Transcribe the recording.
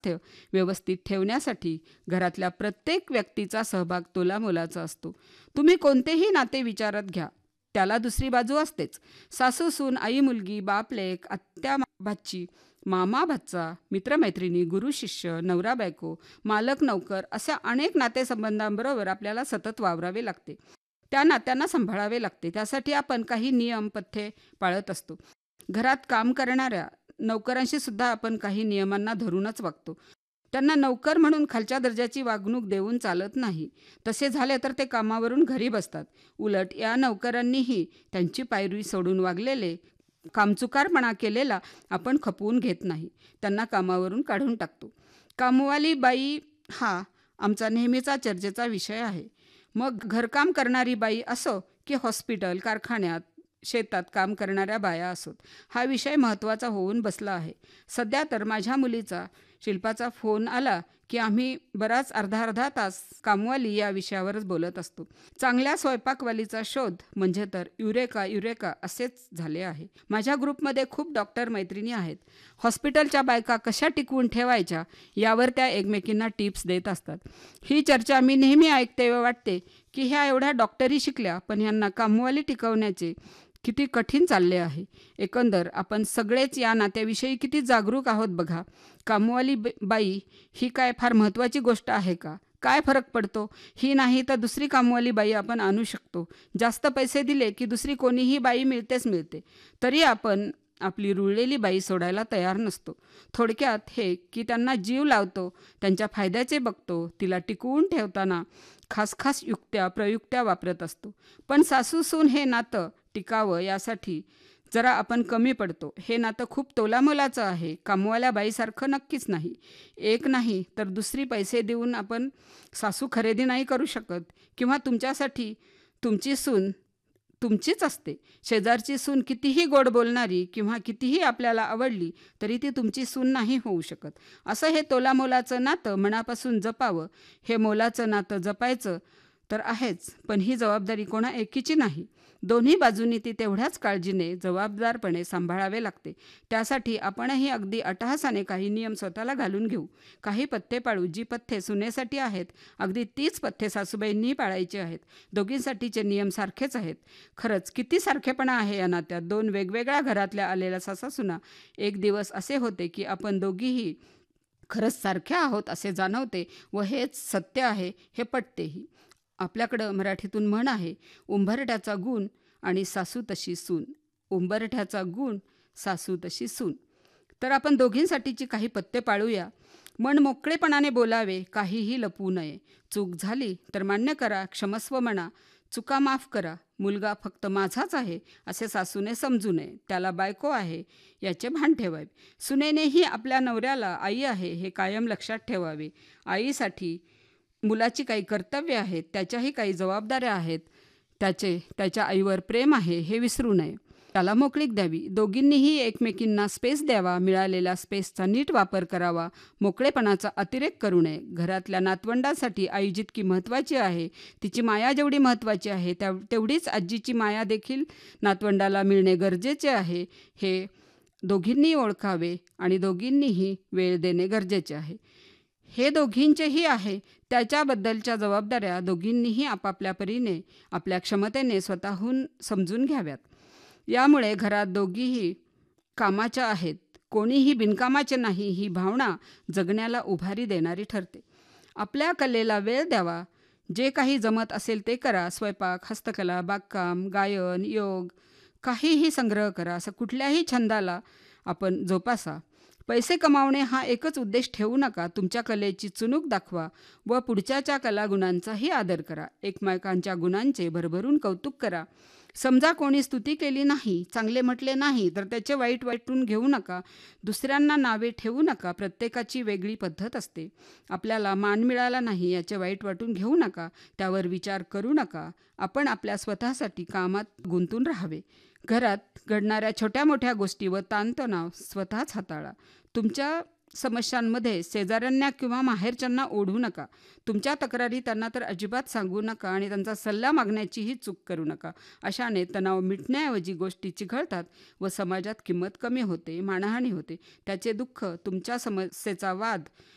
स्वास्थ्य व्यवस्थित ठेवण्यासाठी घरातल्या प्रत्येक व्यक्तीचा सहभाग तोलामोलाचा असतो. तुम्ही कोणतेही नाते विचारात घ्या, त्याला दुसरी बाजू असतेच. सासू सून, आई मुलगी, बाप लेक, आत्या भाची, मामा भाचा, मित्रमैत्रिणी, गुरु शिष्य, नवरा बायको, मालक नौकर अशा अनेक नातेसंबंधांबरोबर आपल्याला सतत वावरावे लागते. त्या नात्यांना सांभाळावे लागते. त्यासाठी आपण काही नियम पथ्ये पाळत असतो. घरात काम करणाऱ्या नौकरांशी सुद्धा आपण काही नियमांना धरूनच वागतो. त्यांना नौकर म्हणून खालच्या दर्जाची वागणूक देऊन चालत नाही. तसे झाले तर ते कामावरून घरी बसतात. उलट या नौकरांनीही त्यांची पायरी सोडून वागलेले, कामचुकारपणा केलेला आपण खपवून घेत नाही. त्यांना कामावरून काढून टाकतो. कामवाली बाई हा आमचा नेहमीचा चर्चेचा विषय आहे. मग घरकाम करणारी बाई असो की हॉस्पिटल, कारखान्यात, शेतात काम करणाऱ्या बाया असोत, हा विषय महत्त्वाचा होऊन बसला आहे. सध्या तर माझ्या मुलीचा, शिल्पाचा फोन आला की आम्ही बराच अर्धा तास कामवाली या विषयावरच बोलत असतो. चांगल्या स्वयंपाकवालीचा शोध म्हणजे तर युरेका युरेका असेच झाले आहे. माझ्या ग्रुपमध्ये खूप डॉक्टर मैत्रिणी आहेत. हॉस्पिटलच्या बायका कशा टिकवून ठेवायच्या यावर त्या एकमेकींना टिप्स देत असतात. ही चर्चा मी नेहमी ऐकते व वाटते की ह्या एवढ्या डॉक्टरी शिकल्या, पण ह्यांना कामवाली टिकवण्याचे किती कठीण चालले आहे. एकंदर आपण सगळेच या नात्याविषयी किती जागरूक आहोत बघा. कामवाली बाई ही काय फार महत्त्वाची गोष्ट आहे का? काय फरक पडतो? ही नाही तर दुसरी कामवाली बाई आपण आणू शकतो. जास्त पैसे दिले की दुसरी कोणीही बाई मिळतेच मिळते. तरी आपण आपली रुळलेली बाई सोडायला तयार नसतो. थोडक्यात हे की त्यांना जीव लावतो, त्यांच्या फायद्याचे बघतो, तिला टिकवून ठेवताना खास युक्त्या प्रयुक्त्या वापरत असतो. पण सासू सून हे नातं टिकावं यासाठी जरा आपण कमी पडतो. हे नातं खूप तोलामोलाचं आहे. कामवाल्या बाईसारखं नक्कीच नाही. एक नाही तर दुसरी पैसे देऊन आपण सासू खरेदी नाही करू शकत. किंवा तुमच्यासाठी तुमची सून तुमचीच असते. शेजारची सून कितीही गोड बोलणारी किंवा कितीही आपल्याला आवडली तरी ती तुमची सून नाही होऊ शकत. असं हे तोलामोलाचं नातं मनापासून जपावं. हे मोलाचं नातं जपायचं तर आहेच, पण ही जबाबदारी कोणा एकीची नाही. दोन्ही बाजूंनी ती तेवढ्याच काळजीने, जबाबदारपणे सांभाळावे लागते. त्यासाठी आपणही अगदी अट्टहासाने काही नियम स्वतःला घालून घेऊ. काही पथ्ये पाळू. जी पथ्ये सुनेसाठी आहेत, अगदी तीच पथ्ये सासूबाईंनी पाळायची आहेत. दोघींसाठीचे नियम सारखेच आहेत. खरंच किती सारखेपणा आहे या नात्यात. दोन वेगवेगळ्या घरातल्या आलेल्या सासासुना. एक दिवस असे होते की आपण दोघीही खरंच सारख्या आहोत असे जाणवते व हेच सत्य आहे हे पटतेही. आपल्याकडं मराठीतून म्हण आहे, उंबरठ्याचा गुण आणि सासू तशी सून. उंबरठ्याचा गुण, सासू तशी सून. तर आपण दोघींसाठीची काही पथ्ये पाळूया. मन मोकळेपणाने बोलावे, काहीही लपवू नये. चूक झाली तर मान्य करा, क्षमस्व म्हणा, चुका माफ करा. मुलगा फक्त माझाच आहे असे सासूने समजू नये. त्याला बायको आहे याचे भान ठेवावे. सुनेनेही आपल्या नवऱ्याला आई आहे हे कायम लक्षात ठेवावे. आईसाठी मुलाची काही कर्तव्य आहेत, त्याच्याही काही जबाबदाऱ्या आहेत. त्याच्या आईवर प्रेम आहे हे विसरू नये. त्याला मोकळीक द्यावी. दोघींनीही एकमेकींना स्पेस द्यावा. मिळालेल्या स्पेसचा नीट वापर करावा. मोकळेपणाचा अतिरेक करू नये. घरातल्या नातवंडांसाठी आई जितकी महत्त्वाची आहे, तिची माया जेवढी महत्त्वाची आहे, तेवढीच आजीची माया देखील नातवंडाला मिळणे गरजेचे आहे. हे दोघींनी ओळखावे आणि दोघींनीही वेळ देणे गरजेचे आहे. हे दोघींचेही आहे. त्याच्याबद्दलच्या जबाबदाऱ्या दोघींनीही आपापल्या परीने, आपल्या क्षमतेने स्वतःहून समजून घ्याव्यात. यामुळे घरात दोघीही कामाच्या आहेत, कोणीही बिनकामाचे नाही, ही भावना जगण्याला उभारी देणारी ठरते. आपल्या कलेला वेळ द्यावा. जे काही जमत असेल ते करा. स्वयंपाक, हस्तकला, बागकाम, गायन, योग, काहीही संग्रह करा. असं कुठल्याही छंदाला आपण जोपासा. पैसे कमावणे हा एकच उद्देश ठेवू नका. तुमच्या कलेची चुणूक दाखवा व पुढच्याच्या कलागुणांचाही आदर करा. एकमेकांच्या गुणांचे भरभरून कौतुक करा. समजा कोणी स्तुती केली नाही, चांगले म्हटले नाही तर त्याचे वाईट वाटून घेऊ नका. दुसऱ्यांना नावे ठेवू नका. प्रत्येकाची वेगळी पद्धत असते. आपल्याला मान मिळाला नाही याचे वाईट वाटून घेऊ नका. त्यावर विचार करू नका. आपण आपल्या स्वतःसाठी कामात गुंतून राहावे. घरात घडणाऱ्या छोट्या मोठ्या गोष्टी व ताणतणाव स्वतःच हाताळा. तुमच्या समस्यांमध्ये शेजाऱ्यांना किंवा माहेरच्यांना ओढू नका. तुमच्या तक्रारी त्यांना तर अजिबात सांगू नका आणि त्यांचा सल्ला मागण्याचीही चूक करू नका. अशाने तणाव मिटण्याऐवजी गोष्टी चिघळतात व समाजात किंमत कमी होते, मानहानी होते. त्याचे दुःख तुमच्या समस्येचा वाद